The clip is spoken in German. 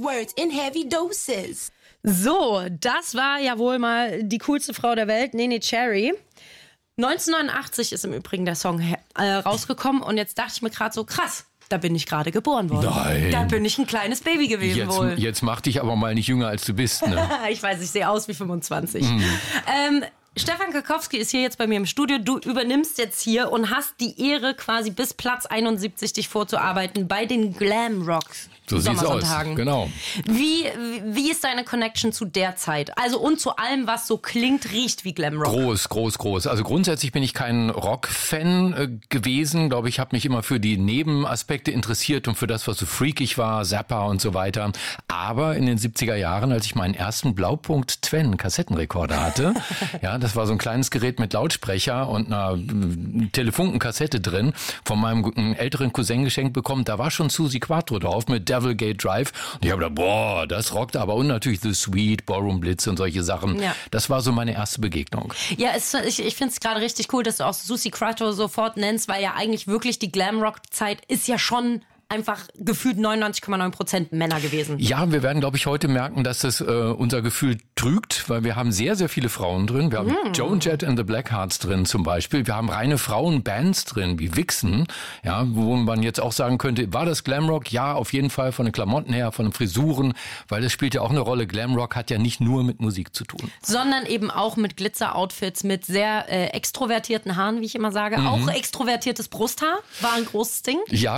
words in heavy doses. So, das war ja wohl mal die coolste Frau der Welt, Neneh Cherry. 1989 ist im Übrigen der Song rausgekommen und jetzt dachte ich mir gerade so, krass, da bin ich gerade geboren worden. Nein. Da bin ich ein kleines Baby gewesen wohl. Jetzt mach dich aber mal nicht jünger, als du bist. Ne? Ich weiß, ich sehe aus wie 25. Stefan Kakowski ist hier jetzt bei mir im Studio. Du übernimmst jetzt hier und hast die Ehre, quasi bis Platz 71 dich vorzuarbeiten bei den Glam Rocks. So sieht's aus, genau. Wie ist deine Connection zu der Zeit? Also und zu allem, was so klingt, riecht wie Glamrock? Groß. Also grundsätzlich bin ich kein Rock-Fan gewesen. Glaube ich, habe mich immer für die Nebenaspekte interessiert und für das, was so freakig war, Zappa und so weiter. Aber in den 70er Jahren, als ich meinen ersten Blaupunkt Twen Kassettenrekorder hatte, ja, das war so ein kleines Gerät mit Lautsprecher und einer Telefunkenkassette drin, von meinem älteren Cousin geschenkt bekommen, da war schon Suzi Quatro drauf mit Devil Gate Drive. Und ich habe gedacht, boah, das rockt aber. Und natürlich The Sweet, Ballroom Blitz und solche Sachen. Ja. Das war so meine erste Begegnung. Ja, ich finde es gerade richtig cool, dass du auch Suzi Quatro sofort nennst, weil ja eigentlich wirklich die Glamrock-Zeit ist ja schon einfach gefühlt 99,9% Männer gewesen. Ja, wir werden, glaube ich, heute merken, dass das unser Gefühl trügt, weil wir haben sehr, sehr viele Frauen drin. Wir haben Joan Jett and the Blackhearts drin zum Beispiel. Wir haben reine Frauenbands drin, wie Vixen, ja, wo man jetzt auch sagen könnte, war das Glamrock? Ja, auf jeden Fall von den Klamotten her, von den Frisuren, weil das spielt ja auch eine Rolle. Glamrock hat ja nicht nur mit Musik zu tun. Sondern eben auch mit Glitzer-Outfits, mit sehr extrovertierten Haaren, wie ich immer sage. Auch extrovertiertes Brusthaar war ein großes Ding. Ja,